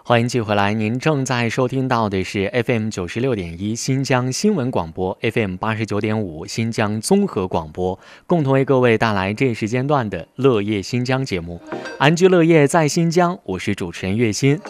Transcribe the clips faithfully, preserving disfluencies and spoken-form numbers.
欢迎继续回来，您正在收听到的是 F M 九十六点一新疆新闻广播 ，F M 八十九点五新疆综合广播，共同为各位带来这时间段的乐业新疆节目。安居乐业在新疆，我是主持人岳鑫。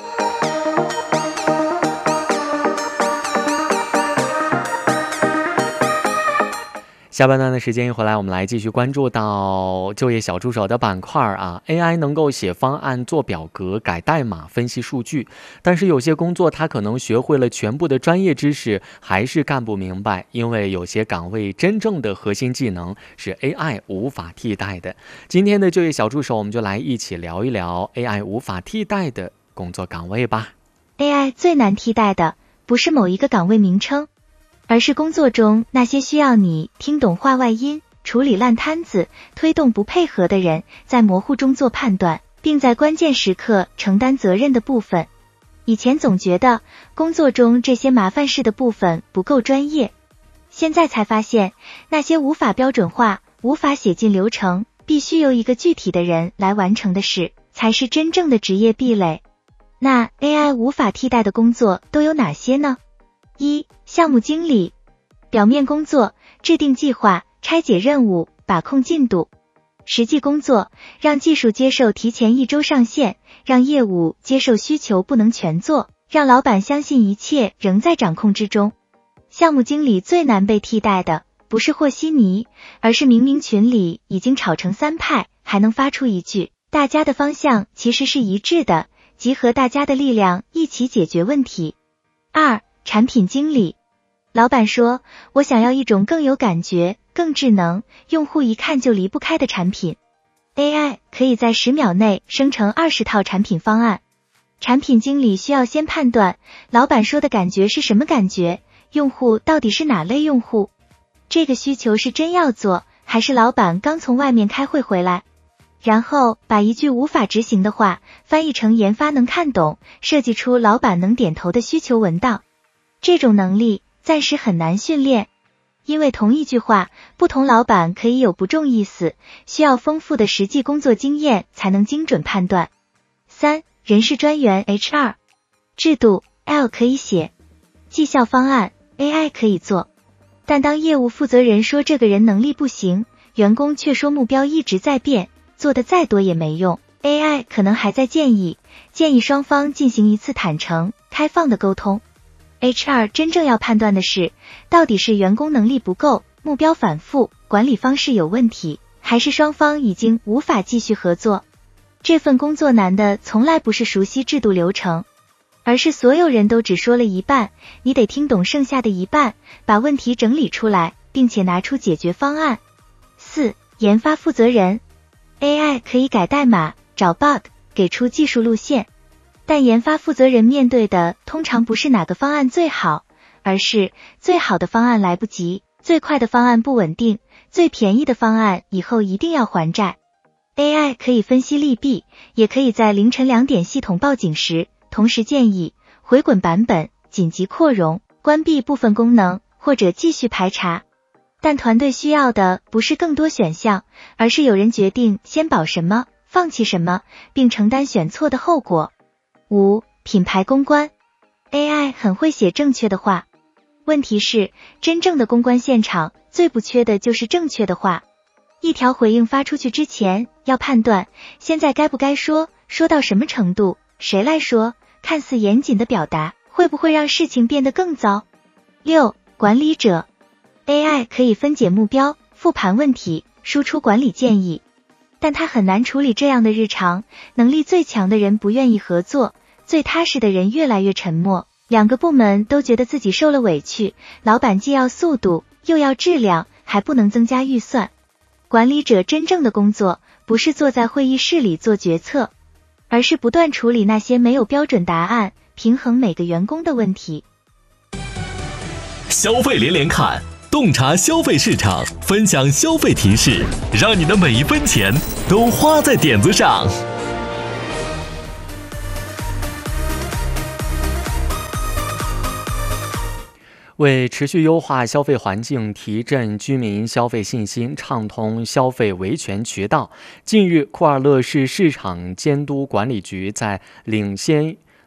下半段的时间一回来，我们来继续关注到就业小助手的板块啊。A I 能够写方案、做表格、改代码、分析数据，但是有些工作它可能学会了全部的专业知识，还是干不明白，因为有些岗位真正的核心技能是 A I 无法替代的。今天的就业小助手，我们就来一起聊一聊 A I 无法替代的工作岗位吧。 A I 最难替代的不是某一个岗位名称，而是工作中那些需要你听懂话外音、处理烂摊子、推动不配合的人，在模糊中做判断，并在关键时刻承担责任的部分。以前总觉得工作中这些麻烦事的部分不够专业，现在才发现那些无法标准化、无法写进流程，必须由一个具体的人来完成的事，才是真正的职业壁垒。那 A I 无法替代的工作都有哪些呢？一、项目经理，表面工作，制定计划，拆解任务，把控进度；实际工作，让技术接受提前一周上线，让业务接受需求不能全做，让老板相信一切仍在掌控之中。项目经理最难被替代的，不是和稀泥，而是明明群里已经吵成三派，还能发出一句，大家的方向其实是一致的，集合大家的力量一起解决问题。二、产品经理，老板说，我想要一种更有感觉、更智能、用户一看就离不开的产品。A I 可以在十秒内生成二十套产品方案。产品经理需要先判断，老板说的感觉是什么感觉，用户到底是哪类用户，这个需求是真要做，还是老板刚从外面开会回来？然后把一句无法执行的话翻译成研发能看懂，设计出老板能点头的需求文档。这种能力暂时很难训练，因为同一句话，不同老板可以有不重意思，需要丰富的实际工作经验才能精准判断。三、人事专员 H R， 制度 L 可以写，绩效方案 A I 可以做，但当业务负责人说这个人能力不行，员工却说目标一直在变，做的再多也没用， A I 可能还在建议，建议双方进行一次坦诚、开放的沟通。H R 真正要判断的是，到底是员工能力不够，目标反复，管理方式有问题，还是双方已经无法继续合作。这份工作难的从来不是熟悉制度流程，而是所有人都只说了一半，你得听懂剩下的一半，把问题整理出来，并且拿出解决方案。四、研发负责人， A I 可以改代码，找 bug， 给出技术路线，但研发负责人面对的通常不是哪个方案最好，而是最好的方案来不及，最快的方案不稳定，最便宜的方案以后一定要还债。 A I 可以分析利弊，也可以在凌晨两点系统报警时同时建议回滚版本、紧急扩容、关闭部分功能或者继续排查。但团队需要的不是更多选项，而是有人决定先保什么，放弃什么，并承担选错的后果。五、品牌公关， A I 很会写正确的话，问题是真正的公关现场最不缺的就是正确的话。一条回应发出去之前，要判断现在该不该说，说到什么程度，谁来说，看似严谨的表达会不会让事情变得更糟。六、管理者， A I 可以分解目标，复盘问题，输出管理建议，但他很难处理这样的日常，能力最强的人不愿意合作，最踏实的人越来越沉默，两个部门都觉得自己受了委屈，老板既要速度又要质量，还不能增加预算。管理者真正的工作不是坐在会议室里做决策，而是不断处理那些没有标准答案，平衡每个员工的问题。 消费连连看，洞察消费市场，分享消费提示，让你的每一分钱都花在点子上。 为持续优化消费环境，提振居民消费信心，畅通消费维权渠道，近日库尔勒市市场监督管理局在领先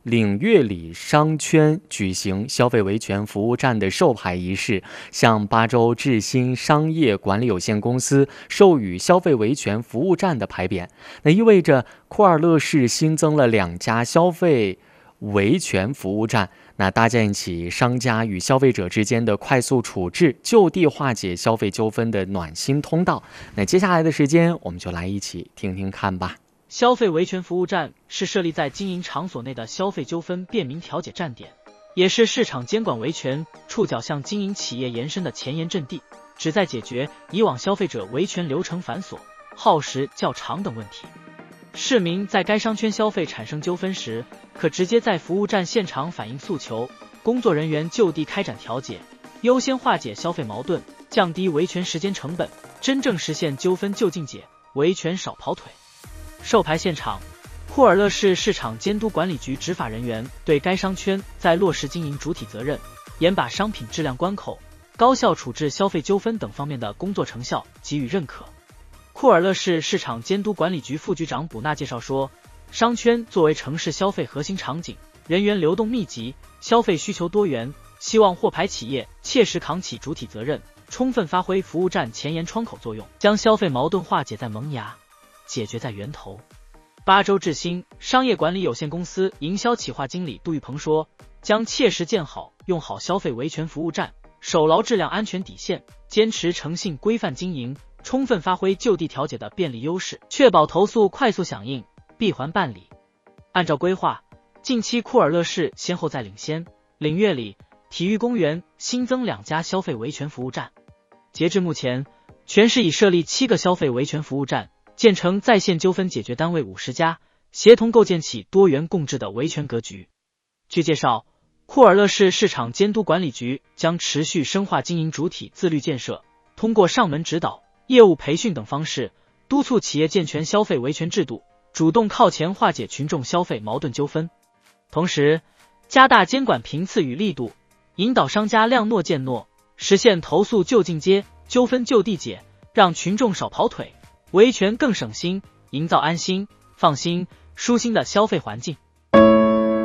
领乐里商圈举行消费维权服务站的授牌仪式，向巴州智新商业管理有限公司授予消费维权服务站的牌匾。那意味着库尔勒市新增了两家消费维权服务站，那搭建起商家与消费者之间的快速处置、就地化解消费纠纷的暖心通道。那接下来的时间，我们就来一起听听看吧。 消费维权服务站是设立在经营场所内的消费纠纷便民调解站点，也是市场监管维权触角向经营企业延伸的前沿阵地，旨在解决以往消费者维权流程繁琐、耗时较长等问题。市民在该商圈消费产生纠纷时，可直接在服务站现场反映诉求，工作人员就地开展调解，优先化解消费矛盾，降低维权时间成本，真正实现纠纷就近解，维权少跑腿。授牌现场，库尔勒市市场监督管理局执法人员对该商圈在落实经营主体责任、严把商品质量关口、高效处置消费纠纷等方面的工作成效给予认可。库尔勒市市场监督管理局副局长卜纳介绍说，商圈作为城市消费核心场景，人员流动密集，消费需求多元，希望获牌企业切实扛起主体责任，充分发挥服务站前沿窗口作用，将消费矛盾化解在萌芽，解决在源头。巴州智新商业管理有限公司营销企划经理杜玉鹏说，将切实建好用好消费维权服务站，守牢质量安全底线，坚持诚信规范经营，充分发挥就地调解的便利优势，确保投诉快速响应，闭环办理。按照规划，近期库尔勒市先后在领先、领乐里、体育公园新增两家消费维权服务站。截至目前，全市已设立七个消费维权服务站，建成在线纠纷解决单位五十家，协同构建起多元共治的维权格局。据介绍，库尔勒市市场监督管理局将持续深化经营主体自律建设，通过上门指导、业务培训等方式，督促企业健全消费维权制度，主动靠前化解群众消费矛盾纠纷。同时，加大监管频次与力度，引导商家量诺践诺，实现投诉就近接、纠纷就地解，让群众少跑腿，维权更省心，营造安心、放心、舒心的消费环境。